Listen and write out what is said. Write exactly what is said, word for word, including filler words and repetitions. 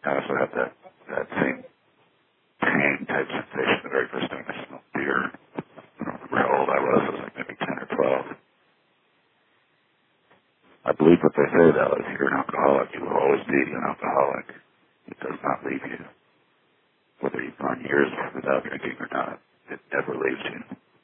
I also had that, that same pain type sensation the very first time I smelled beer. I don't remember how old I was. I was like maybe ten or twelve. I believe what they say, though, is you're an alcoholic. You will always be an alcoholic. It does not leave you. Whether you've gone years without drinking or not, it never leaves you.